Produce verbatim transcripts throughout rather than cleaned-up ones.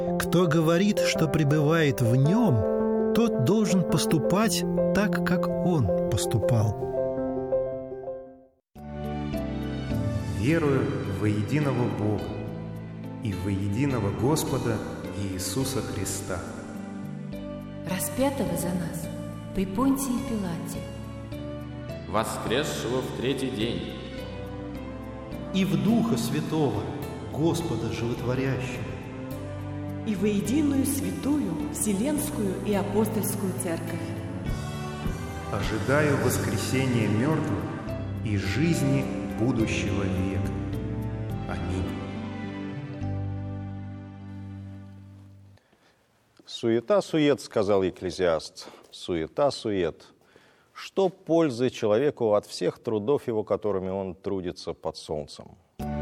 Кто говорит, что пребывает в нем, тот должен поступать так, как он поступал. Верую во единого Бога и во единого Господа Иисуса Христа, распятого за нас при Понтии Пилате, воскресшего в третий день, и в Духа Святого, Господа Животворящего, и во единую святую Вселенскую и Апостольскую Церковь. ожидаю воскресения мертвых и жизни будущего века. Аминь. «Суета-сует, — сказал Екклезиаст, — суета-сует. Что пользы человеку от всех трудов его, которыми он трудится под солнцем?»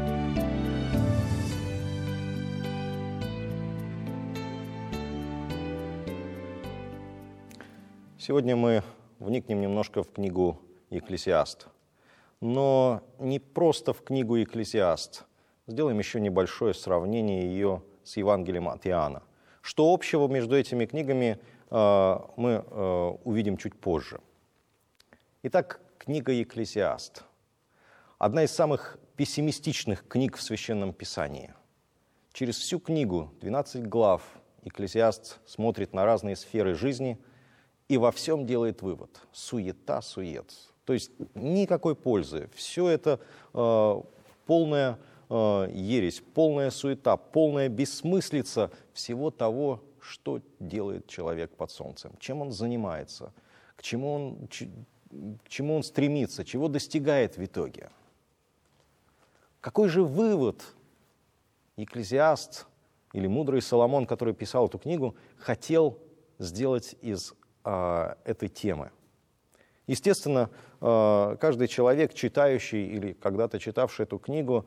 Сегодня мы вникнем немножко в книгу «Екклесиаст». Но не просто в книгу «Екклесиаст». Сделаем еще небольшое сравнение ее с Евангелием от Иоанна. Что общего между этими книгами, э, мы э, увидим чуть позже. Итак, книга «Екклесиаст». Одна из самых пессимистичных книг в Священном Писании. Через всю книгу, двенадцать глав, Екклесиаст смотрит на разные сферы жизни и во всем делает вывод: суета-сует. То есть никакой пользы. Все это э, полная э, ересь, полная суета, полная бессмыслица всего того, что делает человек под солнцем, чем он занимается, к чему он, к чему он стремится, чего достигает в итоге. Какой же вывод Екклесиаст или мудрый Соломон, который писал эту книгу, хотел сделать из э, этой темы? Естественно, каждый человек, читающий или когда-то читавший эту книгу,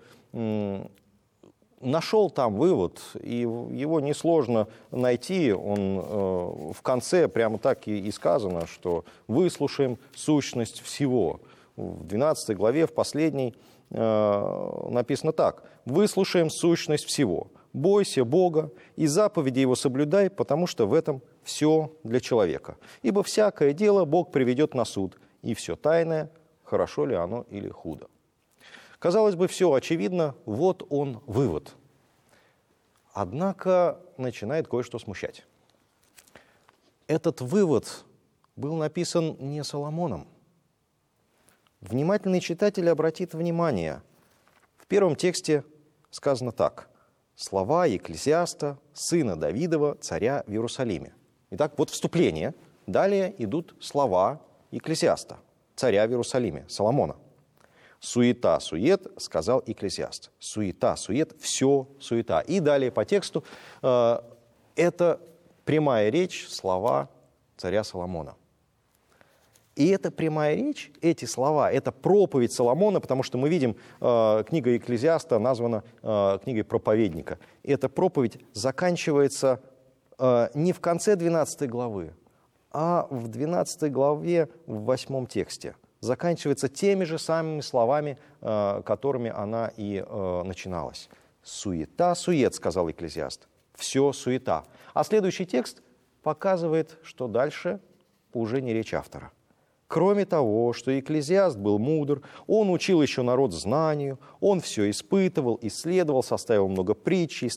нашел там вывод, и его несложно найти. Он в конце прямо так и сказано, что выслушаем сущность всего. В двенадцатой главе, в последней, написано так: «Выслушаем сущность всего. Бойся Бога и заповеди Его соблюдай, потому что в этом все для человека. Ибо всякое дело Бог приведет на суд, и все тайное, хорошо ли оно или худо». Казалось бы, все очевидно, вот он вывод. Однако начинает кое-что смущать. Этот вывод был написан не Соломоном. Внимательный читатель обратит внимание. В первом тексте сказано так: «Слова Екклесиаста, сына Давидова, царя в Иерусалиме». Итак, вот вступление. Далее идут слова Екклесиаста, царя в Иерусалиме, Соломона. «Суета-сует, — сказал Екклесиаст». Суета-сует, все суета. И далее по тексту э, это прямая речь, слова царя Соломона. И эта прямая речь, эти слова, это проповедь Соломона, потому что мы видим, э, книга Екклесиаста названа э, книгой проповедника. И эта проповедь заканчивается э, не в конце двенадцатой главы, а в двенадцатой главе, в восьмом тексте. Заканчивается теми же самыми словами, э, которыми она и э, начиналась. «Суета-сует, — сказал Екклесиаст». Все суета. А следующий текст показывает, что дальше уже не речь автора. Кроме того, что Екклесиаст был мудр, он учил еще народ знанию, он все испытывал, исследовал, составил много притч,